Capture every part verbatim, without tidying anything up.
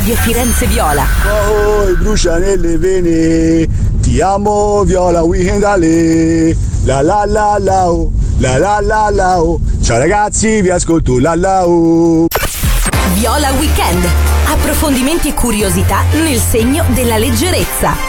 Di Firenze Viola. Oh, brucia nelle vene. Ti amo Viola Weekend Ale. La la la la oh. La la la la oh. Ciao ragazzi, vi ascolto la la oh. Viola Weekend. Approfondimenti e curiosità nel segno della leggerezza.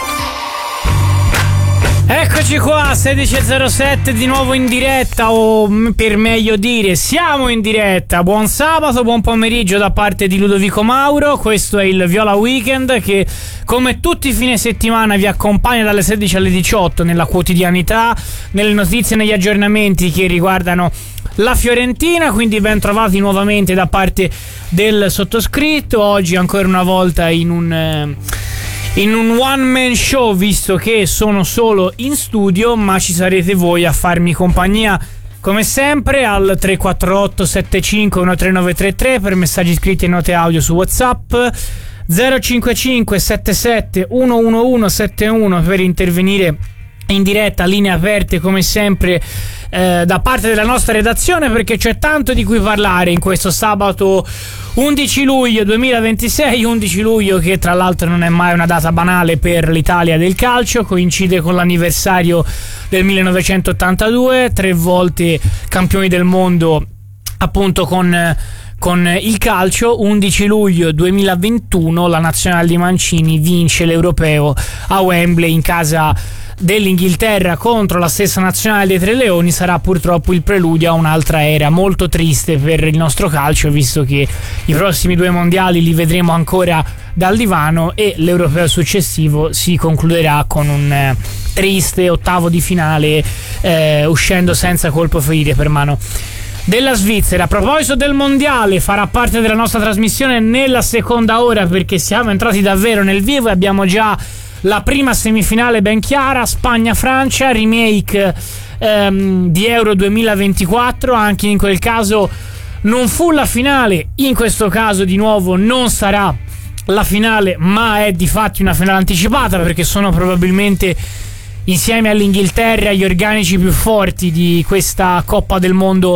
Eccoci qua, sedici e zero sette di nuovo in diretta, o per meglio dire siamo in diretta. Buon sabato, buon pomeriggio da parte di Ludovico Mauro. Questo è il Viola Weekend che, come tutti i fine settimana, vi accompagna dalle sedici alle diciotto nella quotidianità, nelle notizie e negli aggiornamenti che riguardano la Fiorentina. Quindi ben trovati nuovamente da parte del sottoscritto, oggi ancora una volta in un... Eh, in un one man show, visto che sono solo in studio, ma ci sarete voi a farmi compagnia come sempre al tre quattro otto sette cinque uno tre nove tre tre per messaggi scritti e note audio su WhatsApp, zero cinque cinque sette sette uno uno uno sette uno per intervenire in diretta, linee aperte come sempre eh, da parte della nostra redazione, perché c'è tanto di cui parlare in questo sabato undici luglio duemilaventisei, undici luglio che tra l'altro non è mai una data banale per l'Italia del calcio, coincide con l'anniversario del millenovecentottantadue, tre volte campioni del mondo appunto con, con il calcio. Undici luglio duemilaventuno la nazionale di Mancini vince l'Europeo a Wembley in casa dell'Inghilterra contro la stessa nazionale dei Tre Leoni. Sarà purtroppo il preludio a un'altra era molto triste per il nostro calcio, visto che i prossimi due mondiali li vedremo ancora dal divano e l'Europeo successivo si concluderà con un eh, triste ottavo di finale eh, uscendo senza colpo ferire per mano della Svizzera. A proposito del mondiale, farà parte della nostra trasmissione nella seconda ora, perché siamo entrati davvero nel vivo e abbiamo già la prima semifinale ben chiara, Spagna-Francia, remake ehm, di Euro duemilaventiquattro. Anche in quel caso non fu la finale, in questo caso di nuovo non sarà la finale, ma è di fatti una finale anticipata, perché sono probabilmente, insieme all'Inghilterra, gli organici più forti di questa Coppa del Mondo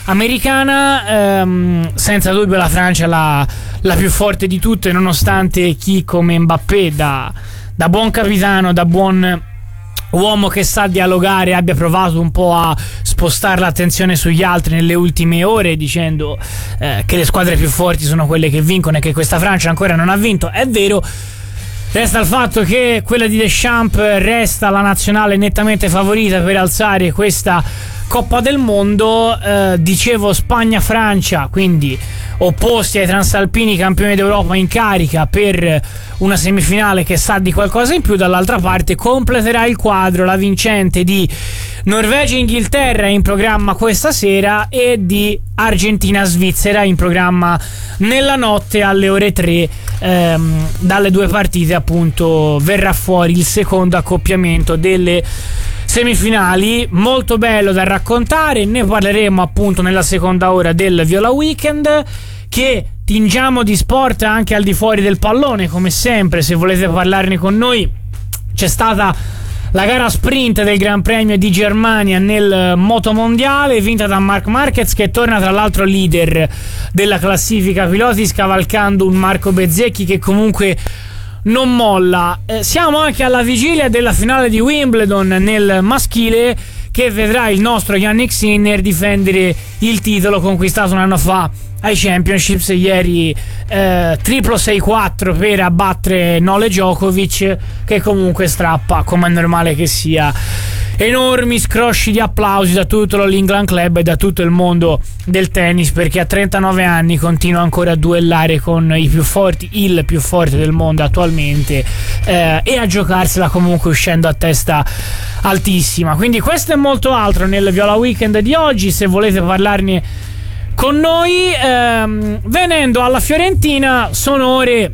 americana. Ehm, senza dubbio la Francia la, la più forte di tutte, nonostante chi come Mbappé, da da buon capitano, da buon uomo che sa dialogare, abbia provato un po' a spostare l'attenzione sugli altri nelle ultime ore, dicendo eh, che le squadre più forti sono quelle che vincono e che questa Francia ancora non ha vinto. È vero, resta il fatto che quella di Deschamps resta la nazionale nettamente favorita per alzare questa Coppa del Mondo. eh, dicevo Spagna-Francia, quindi opposti ai transalpini campioni d'Europa in carica per una semifinale che sa di qualcosa in più. Dall'altra parte completerà il quadro la vincente di Norvegia-Inghilterra in programma questa sera e di Argentina-Svizzera in programma nella notte alle ore tre. Ehm, dalle due partite appunto verrà fuori il secondo accoppiamento delle semifinali, molto bello da raccontare. Ne parleremo appunto nella seconda ora del Viola Weekend, che tingiamo di sport anche al di fuori del pallone come sempre. Se volete parlarne con noi, c'è stata la gara sprint del Gran Premio di Germania nel motomondiale, vinta da Marc Marquez, che torna tra l'altro leader della classifica piloti, scavalcando un Marco Bezzecchi che comunque non molla. Eh, siamo anche alla vigilia della finale di Wimbledon nel maschile, che vedrà il nostro Yannick Sinner difendere il titolo conquistato un anno fa ai Championships. Ieri eh, triplo sei quattro per abbattere Nole Djokovic, che comunque strappa, come è normale che sia, enormi scrosci di applausi da tutto l'England Club e da tutto il mondo del tennis, perché a trentanove anni continua ancora a duellare con i più forti, il più forte del mondo attualmente, eh, e a giocarsela comunque uscendo a testa altissima. Quindi questo è molto altro nel Viola Weekend di oggi. Se volete parlarne con noi, ehm, venendo alla Fiorentina, sono ore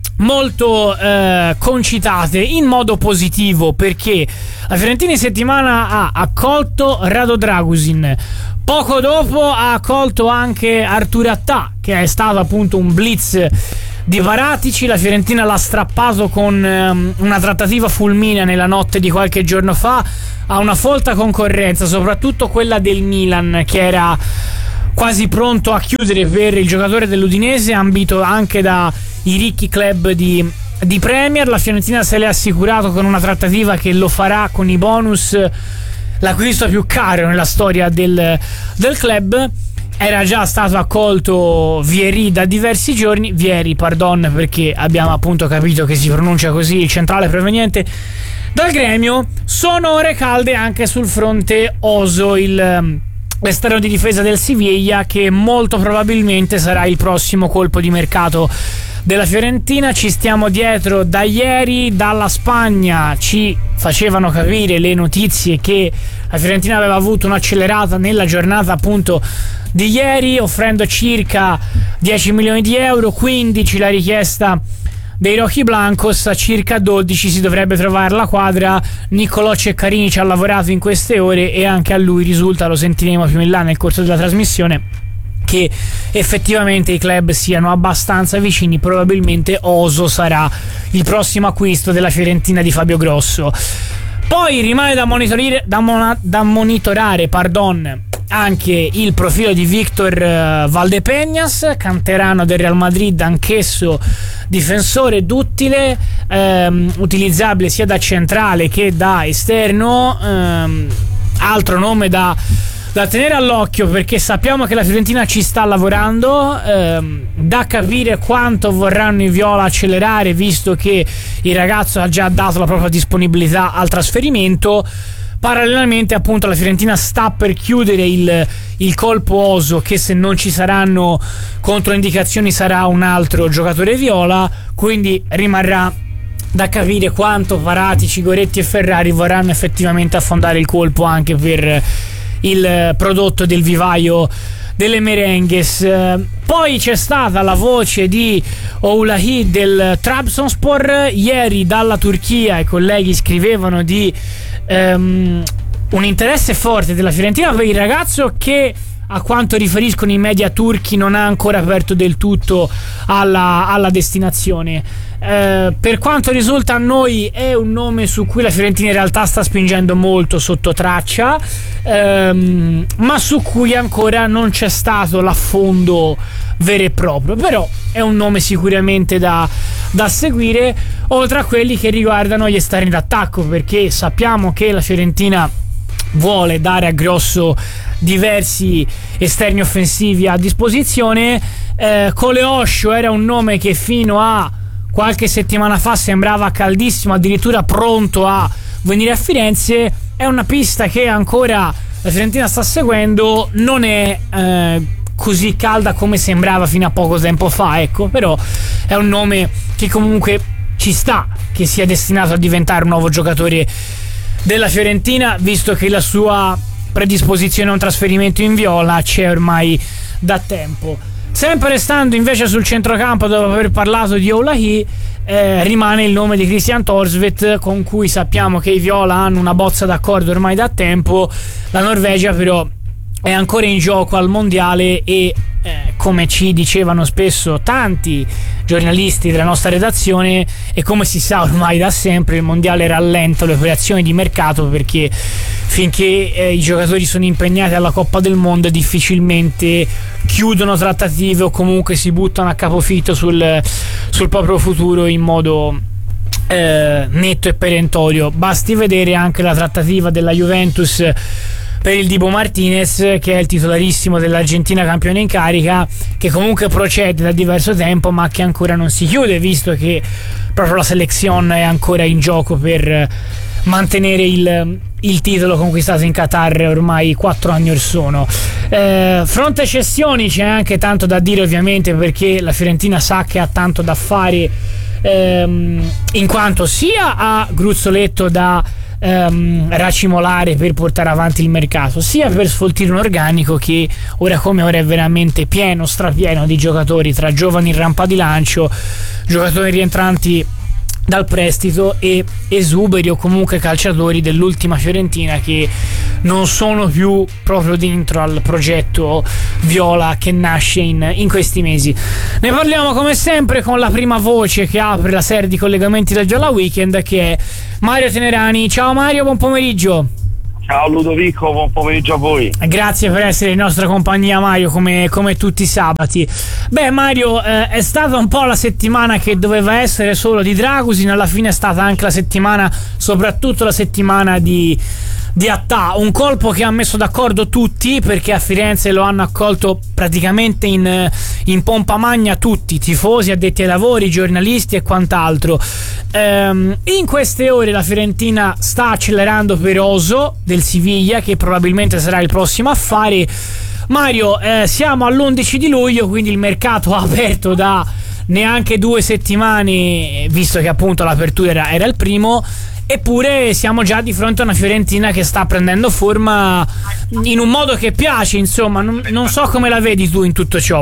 molto eh, concitate in modo positivo, perché la Fiorentina in settimana ha accolto Rado Dragusin, poco dopo ha accolto anche Artur Attà, che è stato appunto un blitz di Paratici. La Fiorentina l'ha strappato con um, una trattativa fulminea nella notte di qualche giorno fa a una folta concorrenza, soprattutto quella del Milan, che era quasi pronto a chiudere per il giocatore dell'Udinese, ambito anche da i ricchi club di, di Premier. La Fiorentina se l'è assicurato con una trattativa che lo farà con i bonus l'acquisto più caro nella storia del, del club. Era già stato accolto Vieri da diversi giorni, Vieri, pardon, perché abbiamo appunto capito che si pronuncia così, il centrale proveniente dal Gremio. Sono ore calde anche sul fronte Oso, il l'esterno di difesa del Siviglia, che molto probabilmente sarà il prossimo colpo di mercato della Fiorentina. Ci stiamo dietro da ieri. Dalla Spagna ci facevano capire le notizie che la Fiorentina aveva avuto un'accelerata nella giornata appunto di ieri, offrendo circa dieci milioni di euro, quindici la richiesta dei Rochi Blancos, a circa dodici si dovrebbe trovare la quadra. Niccolò Ceccarini ci ha lavorato in queste ore e anche a lui risulta, lo sentiremo più in là nel corso della trasmissione, che effettivamente i club siano abbastanza vicini. Probabilmente Oso sarà il prossimo acquisto della Fiorentina di Fabio Grosso. Poi rimane da monitorare, da mona, da monitorare pardon, anche il profilo di Victor uh, Valdepeñas, canterano del Real Madrid, anch'esso difensore duttile, ehm, utilizzabile sia da centrale che da esterno. Ehm, altro nome da da tenere all'occhio, perché sappiamo che la Fiorentina ci sta lavorando, ehm, da capire quanto vorranno i viola accelerare, visto che il ragazzo ha già dato la propria disponibilità al trasferimento. Parallelamente appunto la Fiorentina sta per chiudere il, il colpo Oso, che se non ci saranno controindicazioni sarà un altro giocatore viola, quindi rimarrà da capire quanto Paratici, Goretti e Ferrari vorranno effettivamente affondare il colpo anche per il prodotto del vivaio delle Merengues. Poi c'è stata la voce di Oulahi del Trabzonspor. Ieri dalla Turchia i colleghi scrivevano di um, un interesse forte della Fiorentina per il ragazzo, che a quanto riferiscono i media turchi non ha ancora aperto del tutto alla, alla destinazione. Eh, per quanto risulta a noi è un nome su cui la Fiorentina in realtà sta spingendo molto sotto traccia, ehm, ma su cui ancora non c'è stato l'affondo vero e proprio. Però è un nome sicuramente da, da seguire, oltre a quelli che riguardano gli esterni d'attacco, perché sappiamo che la Fiorentina vuole dare a Grosso diversi esterni offensivi a disposizione. eh, Coleoscio era un nome che fino a qualche settimana fa sembrava caldissimo, addirittura pronto a venire a Firenze. È una pista che ancora la Fiorentina sta seguendo, non è eh, così calda come sembrava fino a poco tempo fa, ecco, però è un nome che comunque ci sta che sia destinato a diventare un nuovo giocatore della Fiorentina, visto che la sua predisposizione a un trasferimento in viola c'è ormai da tempo. Sempre restando invece sul centrocampo, dopo aver parlato di Oulahi, eh, rimane il nome di Christian Thorstvedt, con cui sappiamo che i viola hanno una bozza d'accordo ormai da tempo. La Norvegia però è ancora in gioco al mondiale e eh, come ci dicevano spesso tanti giornalisti della nostra redazione, e come si sa ormai da sempre, il mondiale rallenta le operazioni di mercato, perché finché eh, i giocatori sono impegnati alla Coppa del Mondo difficilmente chiudono trattative o comunque si buttano a capofitto sul, sul proprio futuro in modo eh, netto e perentorio. Basti vedere anche la trattativa della Juventus per il Dibu Martinez, che è il titolarissimo dell'Argentina campione in carica, che comunque procede da diverso tempo ma che ancora non si chiude, visto che proprio la selezione è ancora in gioco per mantenere il, il titolo conquistato in Qatar ormai quattro anni or sono. Eh, fronte cessioni c'è anche tanto da dire, ovviamente, perché la Fiorentina sa che ha tanto da fare, ehm, in quanto sia ha gruzzoletto da ehm, racimolare per portare avanti il mercato, sia per sfoltire un organico che ora come ora è veramente pieno, strapieno di giocatori, tra giovani in rampa di lancio, giocatori rientranti dal prestito e esuberi o comunque calciatori dell'ultima Fiorentina che non sono più proprio dentro al progetto viola che nasce in, in questi mesi. Ne parliamo come sempre con la prima voce che apre la serie di collegamenti del Viola Weekend, che è Mario Tenerani. Ciao Mario, buon pomeriggio. Ciao Ludovico, buon pomeriggio a voi. Grazie per essere in nostra compagnia, Mario, come, come tutti i sabati. Beh, Mario, eh, è stata un po' la settimana che doveva essere solo di Dragusin, alla fine è stata anche la settimana, soprattutto la settimana di, di Attà, un colpo che ha messo d'accordo tutti, perché a Firenze lo hanno accolto praticamente in, in pompa magna tutti, tifosi, addetti ai lavori, giornalisti e quant'altro. Ehm, in queste ore la Fiorentina sta accelerando per Oso del Siviglia, che probabilmente sarà il prossimo affare. Mario, eh, siamo all'undici di luglio, quindi il mercato ha aperto da neanche due settimane, visto che appunto l'apertura era, era il primo, eppure siamo già di fronte a una Fiorentina che sta prendendo forma in un modo che piace, insomma. Non, non so come la vedi tu in tutto ciò.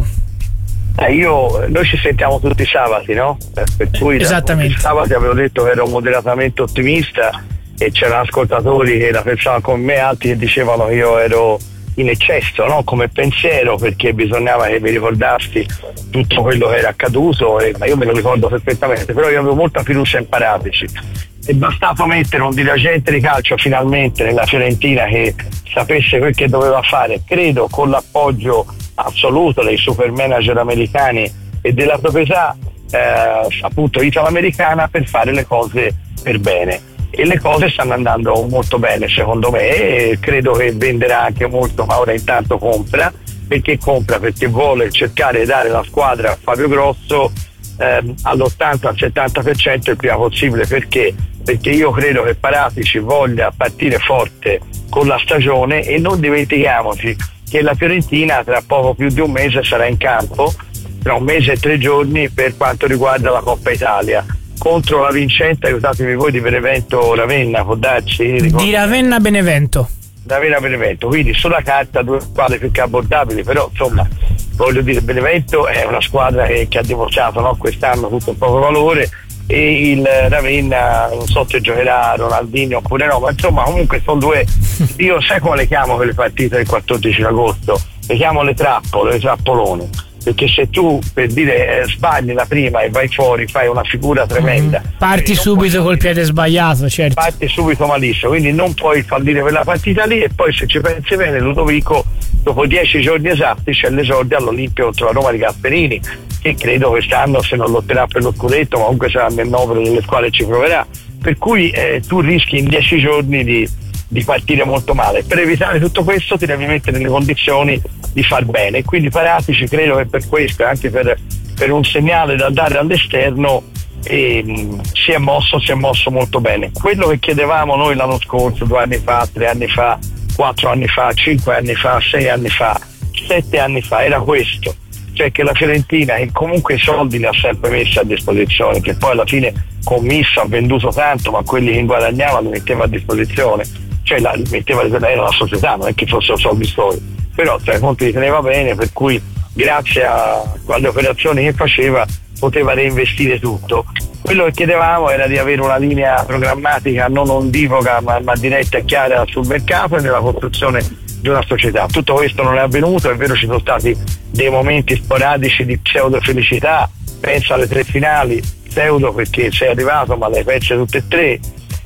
Eh, io, noi ci sentiamo tutti i sabati, no? Eh, per cui esattamente. Sabati avevo detto che ero moderatamente ottimista e c'erano ascoltatori che la pensavano come me, altri che dicevano che io ero in eccesso, no? Come pensiero, perché bisognava che mi ricordassi tutto quello che era accaduto, e, ma io me lo ricordo perfettamente, però io avevo molta fiducia in Paratici e bastava mettere un dirigente di calcio finalmente nella Fiorentina che sapesse quel che doveva fare, credo con l'appoggio assoluto dei super manager americani e della proprietà eh, appunto italo-americana, per fare le cose per bene, e le cose stanno andando molto bene secondo me, e credo che venderà anche molto, ma ora intanto compra, perché compra perché vuole cercare di dare la squadra a Fabio Grosso ehm, all'ottanta al settanta per cento il prima possibile. Perché? Perché io credo che Paratici voglia partire forte con la stagione, e non dimentichiamoci che la Fiorentina tra poco più di un mese sarà in campo, tra un mese e tre giorni, per quanto riguarda la Coppa Italia, contro la vincente, aiutatemi voi, di Benevento Ravenna, può darci? Di Ravenna Benevento. Ravenna Benevento, quindi sulla carta due squadre più che abbordabili, però insomma voglio dire, Benevento è una squadra che, che ha dimostrato, no, quest'anno tutto il proprio valore, e il Ravenna non so se giocherà Ronaldinho oppure no, ma insomma comunque sono due, io sai come le chiamo quelle partite del quattordici agosto? Le chiamo le trappole, le trappolone, perché se tu, per dire, eh, sbagli la prima e vai fuori, fai una figura tremenda, mm, parti subito col piede sbagliato, certo, parti subito malissimo, quindi non puoi fallire quella partita lì. E poi se ci pensi bene, Ludovico, dopo dieci giorni esatti c'è l'esordio all'Olimpia contro la Roma di Gasperini, che credo quest'anno, se non lotterà per lo scudetto, ma comunque sarà nel novero delle squadre ci proverà, per cui eh, tu rischi in dieci giorni di, di partire molto male. Per evitare tutto questo ti devi mettere nelle condizioni di far bene, quindi Paratici credo che per questo, anche per, per un segnale da dare all'esterno, e, mh, si è mosso si è mosso molto bene. Quello che chiedevamo noi l'anno scorso, due anni fa, tre anni fa, quattro anni fa, cinque anni fa, sei anni fa, sette anni fa, era questo, cioè che la Fiorentina, che comunque i soldi li ha sempre messi a disposizione, che poi alla fine commisso ha venduto tanto, ma quelli che guadagnavano li metteva a disposizione, cioè la, li metteva, era la società, non è che fossero soldi suoi, però tra i conti li teneva bene, per cui grazie a, alle operazioni che faceva poteva reinvestire tutto. Quello che chiedevamo era di avere una linea programmatica non ondivoca, ma, ma diretta e chiara sul mercato e nella costruzione di una società. Tutto questo non è avvenuto, è vero, ci sono stati dei momenti sporadici di pseudo felicità, pensa alle tre finali, pseudo perché sei arrivato ma le hai perse tutte e tre,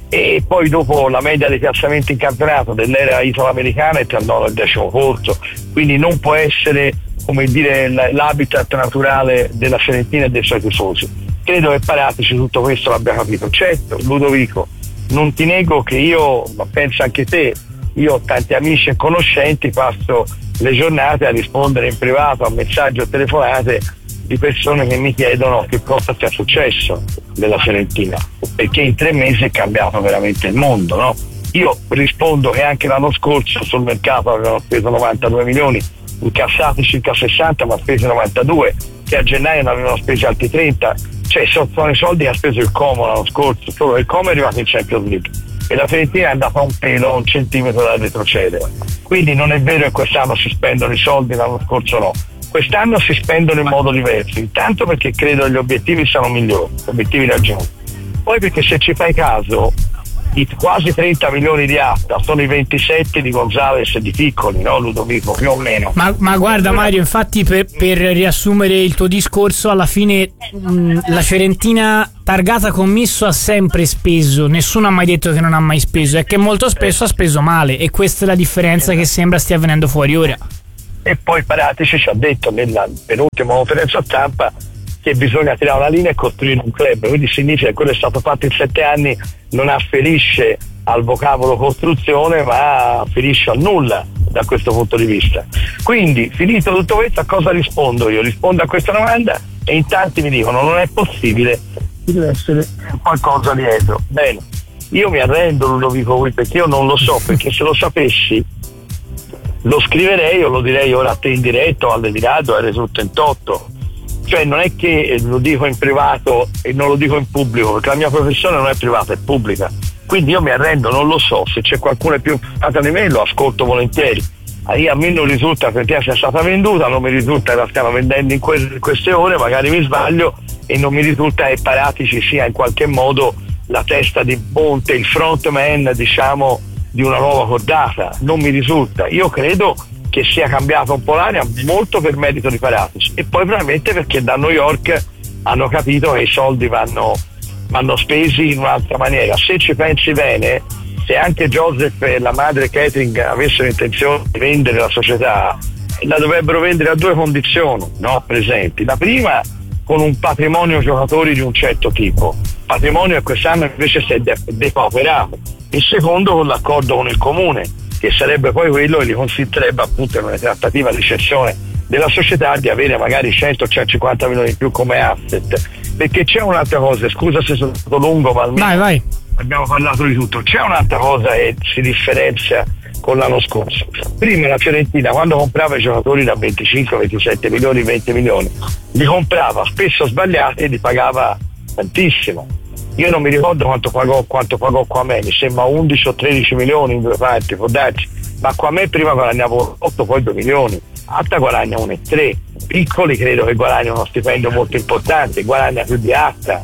e poi dopo la media dei piazzamenti in campionato dell'era italo-americana è tra il nono e il decimo posto, quindi non può essere, come dire, l'habitat naturale della Fiorentina e dei suoi tifosi. Credo che Paratici tutto questo l'abbia capito. Certo, Ludovico, non ti nego che io, ma penso anche te, io ho tanti amici e conoscenti, passo le giornate a rispondere in privato a messaggi o telefonate di persone che mi chiedono che cosa sia successo della Fiorentina, perché in tre mesi è cambiato veramente il mondo, no? Io rispondo che anche l'anno scorso sul mercato avevano speso novantadue milioni, incassati circa sessanta, ma spesi novantadue, che a gennaio ne avevano spesi altri trenta, cioè sono i soldi che ha speso il Como l'anno scorso, solo il Como è arrivato in Champions League e la Fiorentina è andata un pelo, un centimetro da retrocedere. Quindi non è vero che quest'anno si spendono i soldi, l'anno scorso no. Quest'anno si spendono in modo diverso, intanto perché credo che gli obiettivi siano migliori, gli obiettivi raggiunti. Poi perché se ci fai caso i quasi trenta milioni di Atta sono i ventisette di Gonzales e di Piccoli, no Ludovico, più o meno. Ma, ma guarda Mario, infatti per, per riassumere il tuo discorso, alla fine mh, la Fiorentina targata commisso ha sempre speso, nessuno ha mai detto che non ha mai speso, è che molto spesso ha speso male, e questa è la differenza che sembra stia venendo fuori ora. E poi Paratici ci ha detto nella penultima conferenza stampa che bisogna tirare una linea e costruire un club, quindi significa che quello è stato fatto in sette anni, non afferisce al vocabolo costruzione ma afferisce al nulla da questo punto di vista. Quindi finito tutto questo, a cosa rispondo io? Rispondo a questa domanda e in tanti mi dicono non è possibile, ci deve essere qualcosa dietro. Bene, io mi arrendo, Ludovico, qui perché io non lo so, perché se lo sapessi lo scriverei o lo direi ora a te in diretto, all'Emirado, a Resul trentotto. Cioè non è che lo dico in privato e non lo dico in pubblico, perché la mia professione non è privata, è pubblica. Quindi io mi arrendo, non lo so, se c'è qualcuno più informato di me lo ascolto volentieri. A me non risulta che sia stata venduta, non mi risulta che la stiamo vendendo in, que- in queste ore, magari mi sbaglio, e non mi risulta che Paratici sia in qualche modo la testa di ponte, il frontman, diciamo, di una nuova cordata. Non mi risulta. Io credo che sia cambiata un po' l'aria, molto per merito di Paratici, e poi probabilmente perché da New York hanno capito che i soldi vanno, vanno spesi in un'altra maniera. Se ci pensi bene, se anche Joseph e la madre Catering avessero intenzione di vendere la società, la dovrebbero vendere a due condizioni, no, presenti. La prima, con un patrimonio giocatori di un certo tipo, patrimonio che quest'anno invece si è de- depauperato. Il secondo, con l'accordo con il comune, che sarebbe poi quello che gli consentirebbe appunto in una trattativa di cessione della società di avere magari cento centocinquanta milioni in più come asset. Perché c'è un'altra cosa, scusa se sono stato lungo, ma almeno vai, vai. abbiamo parlato di tutto. C'è un'altra cosa che si differenzia con l'anno scorso. Prima la Fiorentina, quando comprava i giocatori da venticinque ventisette milioni, venti milioni, li comprava spesso sbagliati e li pagava tantissimo. Io non mi ricordo quanto pagò, quanto pagò qua a me, mi sembra undici o tredici milioni in due parti, può darci, ma qua a me prima guadagnavo otto, poi due milioni, Atta guadagna uno e tre, Piccoli credo che guadagna uno stipendio molto importante, guadagna più di Atta,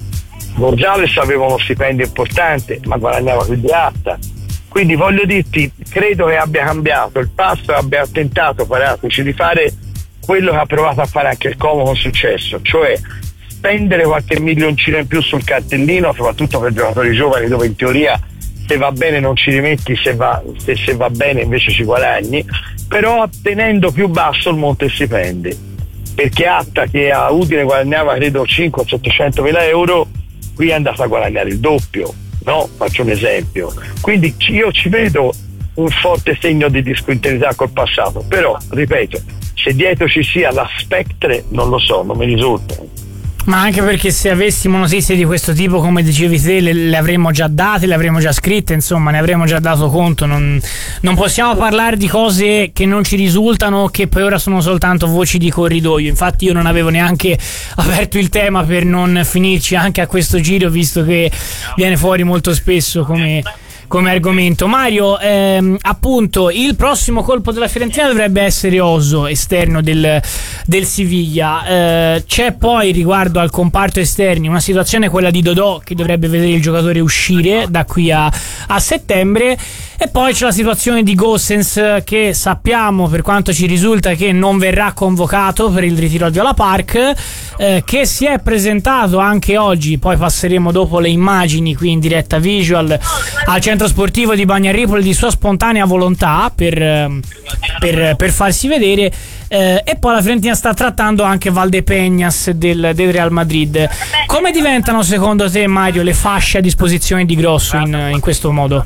Gonzales aveva uno stipendio importante ma guadagnava più di Atta, quindi voglio dirti, credo che abbia cambiato il passo e abbia tentato Paratici di fare quello che ha provato a fare anche il Como con successo, cioè spendere qualche milioncino in più sul cartellino, soprattutto per giocatori giovani dove in teoria se va bene non ci rimetti, se va, se, se va bene invece ci guadagni, però tenendo più basso il monte stipendi, perché Atta, che a Udine guadagnava credo cinquecento settecento mila euro, qui è andato a guadagnare il doppio, no? Faccio un esempio. Quindi io ci vedo un forte segno di discontinuità col passato, però ripeto, se dietro ci sia la Spectre non lo so, non mi risulta. Ma anche perché se avessimo notizie di questo tipo, come dicevi te, le, le avremmo già date, le avremmo già scritte, insomma ne avremmo già dato conto. Non, non possiamo parlare di cose che non ci risultano, che poi ora sono soltanto voci di corridoio. Infatti io non avevo neanche aperto il tema per non finirci anche a questo giro, visto che viene fuori molto spesso come... come argomento. Mario, ehm, appunto il prossimo colpo della Fiorentina dovrebbe essere Oso, esterno del, del Siviglia. Eh, c'è poi riguardo al comparto esterni una situazione, quella di Dodò, che dovrebbe vedere il giocatore uscire da qui a, a settembre, e poi c'è la situazione di Gosens, che sappiamo, per quanto ci risulta, che non verrà convocato per il ritiro al Viola Park, eh, che si è presentato anche oggi, poi passeremo dopo le immagini qui in diretta visual al centro sportivo di Bagnaripoli di sua spontanea volontà per, per, per farsi vedere, eh, e poi la Fiorentina sta trattando anche Valdepeñas del, del Real Madrid. Come diventano secondo te, Mario, le fasce a disposizione di Grosso in, in questo modo?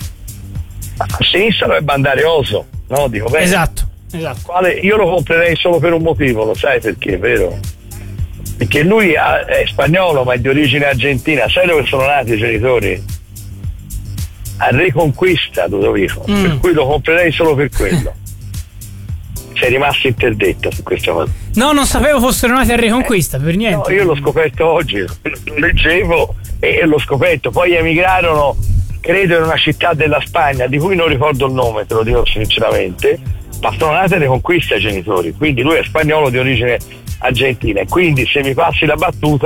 A sinistra dovrebbe andare Oso, no? Dico bene. Esatto, esatto. Quale, io lo comprerei solo per un motivo, lo sai perché, vero? Perché lui è spagnolo ma è di origine argentina, sai dove sono nati i genitori? A Reconquista, Ludovico, mm. per cui lo comprerei solo per quello. Sei rimasto interdetto su questa cosa. No, non sapevo fossero nati a Reconquista, eh, per niente. No, io l'ho scoperto oggi, lo leggevo e l'ho scoperto. Poi emigrarono, credo, in una città della Spagna di cui non ricordo il nome, te lo dico sinceramente, ma sono nati a Reconquista i genitori, quindi lui è spagnolo di origine argentina, e quindi se mi passi la battuta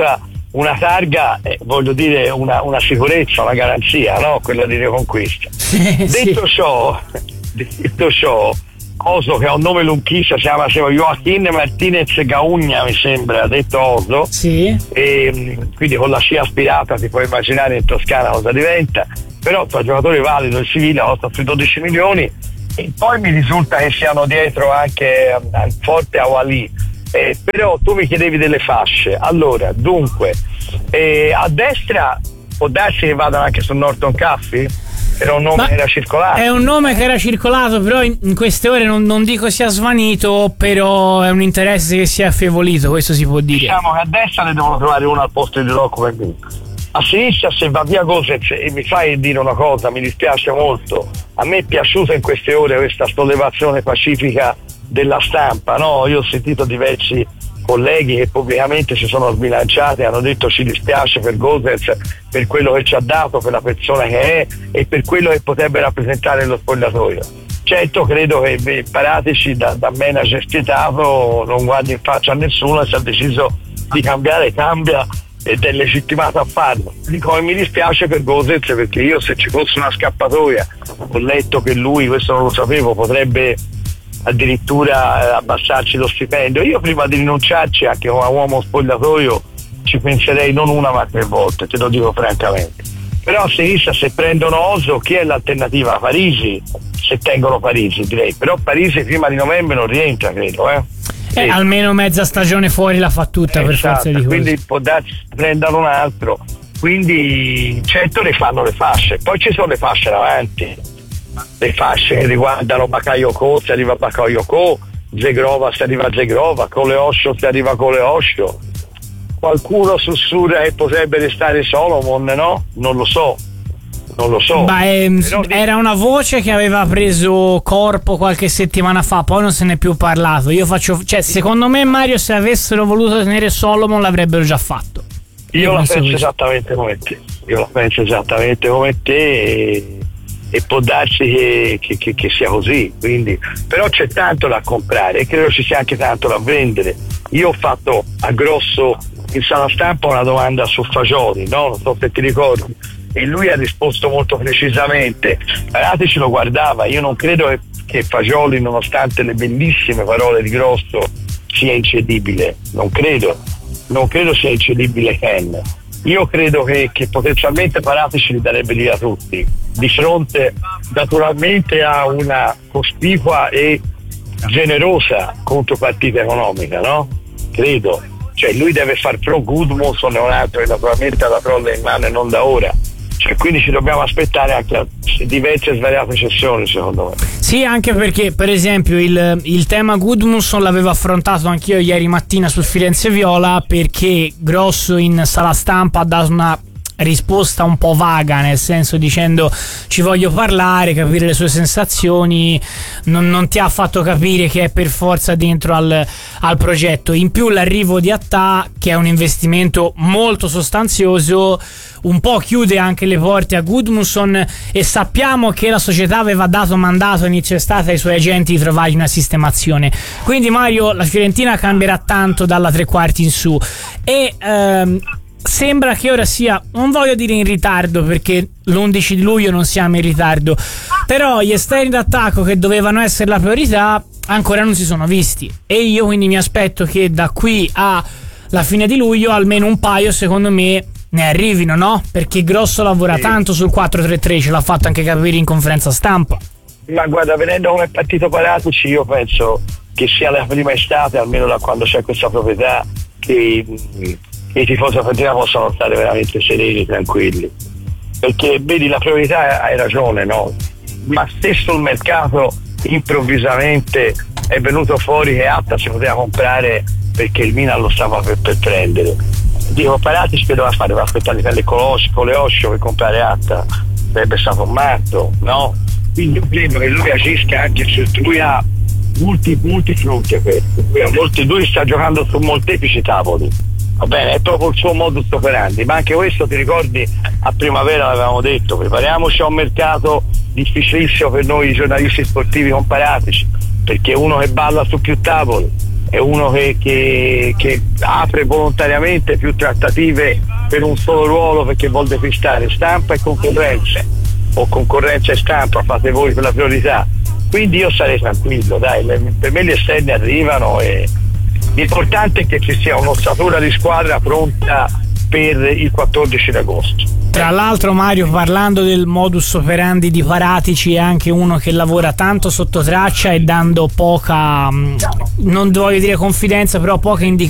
una targa, eh, voglio dire una, una sicurezza, una garanzia, no? Quella di Reconquista. Detto sì. ciò, detto ciò, Oso, che ha un nome lunghissimo, si chiama Joaquín Martínez Gaugna, mi sembra, detto Oso. Sì. E, quindi con la scia aspirata ti puoi immaginare in Toscana cosa diventa, però tra giocatore valido il Siviglia costa sui dodici milioni, e poi mi risulta che siano dietro anche al forte Awali. Eh, però tu mi chiedevi delle fasce, allora dunque eh, a destra può darsi che vadano anche su Norton Caffey? Era un nome Ma che era circolato. È un nome che era circolato, però in, in queste ore non, non dico sia svanito, però è un interesse che si è affievolito, questo si può dire. Diciamo che a destra ne devono trovare uno al posto di Rocco Vergini. A sinistra, se va via Gosens, e mi fai dire una cosa, mi dispiace molto, a me è piaciuta in queste ore questa sollevazione pacifica della stampa, no? Io ho sentito diversi colleghi che pubblicamente si sono sbilanciati e hanno detto ci dispiace per Gosens, per quello che ci ha dato, per la persona che è e per quello che potrebbe rappresentare lo spogliatoio. Certo, credo che beh, Paratici da, da manager spietato non guardi in faccia a nessuno e si è deciso di cambiare, cambia ed è legittimato a farlo. Dico che mi dispiace per Gosens, perché io, se ci fosse una scappatoia, ho letto che lui, questo non lo sapevo, potrebbe addirittura abbassarci lo stipendio. Io prima di rinunciarci, anche come uomo spogliatoio, ci penserei non una ma tre volte, te lo dico francamente. Però a sinistra, se prendono Oso, chi è l'alternativa? Parisi, se tengono Parisi, direi. Però Parisi prima di novembre non rientra, credo, eh? Eh, sì. Almeno mezza stagione fuori la fa tutta, Eh, per esatto, forza di cose. quindi può darsi che prendano un altro, quindi certo ne fanno le fasce, poi ci sono le fasce davanti, le fasce che riguardano Bakayoko, se arriva Bakayoko, Zegrova se arriva Zegrova, Coleoscio se arriva Coleoscio, qualcuno sussurra che potrebbe restare Solomon, no? Non lo so, non lo so. Beh, ehm, Però, era una voce che aveva preso corpo qualche settimana fa, poi non se ne è più parlato. Io faccio, cioè, secondo me, Mario, se avessero voluto tenere Solomon l'avrebbero già fatto. io, Io la penso penso così. esattamente come te, io la penso esattamente come te e, e può darsi che, che, che, che sia così, quindi, però c'è tanto da comprare e credo ci sia anche tanto da vendere. Io ho fatto a grosso in sala stampa una domanda su Fagioli, no? Non so se ti ricordi, e lui ha risposto molto precisamente. Paratici lo guardava, io non credo che, che Fagioli, nonostante le bellissime parole di Grosso, sia incedibile, non credo non credo sia incedibile Ken. Io credo che, che potenzialmente Paratici li darebbe via tutti, di fronte naturalmente a una cospicua e generosa contropartita economica, no? Credo, cioè lui deve far pro Gudmundsson e un altro che naturalmente ha la trolla in mano e non da ora, cioè quindi ci dobbiamo aspettare anche diverse svariate cessioni, secondo me. Sì, anche perché per esempio il, il tema Gudmundsson l'avevo affrontato anch'io ieri mattina sul Firenze Viola, perché Grosso in sala stampa ha dato una risposta un po' vaga, nel senso dicendo ci voglio parlare, capire le sue sensazioni, non, non ti ha fatto capire che è per forza dentro al, al progetto. In più l'arrivo di Attà, che è un investimento molto sostanzioso, un po' chiude anche le porte a Gudmundsson, e sappiamo che la società aveva dato mandato a inizio estate ai suoi agenti di trovargli una sistemazione. Quindi Mario, la Fiorentina cambierà tanto dalla tre quarti in su e ehm, sembra che ora sia, non voglio dire in ritardo perché l'undici di luglio non siamo in ritardo, però gli esterni d'attacco che dovevano essere la priorità ancora non si sono visti, e io quindi mi aspetto che da qui alla fine di luglio almeno un paio, secondo me, ne arrivino, no? Perché Grosso lavora sì. tanto sul quattro tre tre, ce l'ha fatto anche capire in conferenza stampa. Ma guarda, vedendo come è partito Paratici, io penso che sia la prima estate, almeno da quando c'è questa proprietà, che i tifosi della Fiorentina possono stare veramente sereni, tranquilli, perché vedi, la priorità, hai ragione, no? Ma stesso il mercato improvvisamente è venuto fuori che Atta si poteva comprare perché il Milan lo stava per, per prendere. Dico, Paratici che doveva fare? Doveva aspettare per le Coleoscio per comprare Atta, sarebbe stato un matto, no? Quindi io credo che lui agisca anche su, lui ha molti, molti fronti a questo, lui, ha molti, lui sta giocando su molteplici tavoli, va bene, è proprio il suo modus operandi, ma anche questo, ti ricordi, a primavera l'avevamo detto, prepariamoci a un mercato difficilissimo per noi giornalisti sportivi con Paratici, perché uno che balla su più tavoli, è uno che, che, che apre volontariamente più trattative per un solo ruolo perché vuol depistare stampa e concorrenza, o concorrenza e stampa, fate voi per la priorità. Quindi io sarei tranquillo, dai, per me gli esterni arrivano e l'importante è che ci sia un'ossatura di squadra pronta per il quattordici d'agosto. Tra l'altro, Mario, parlando del modus operandi di Paratici, è anche uno che lavora tanto sotto traccia e dando poca, non voglio dire confidenza, però poca indicazione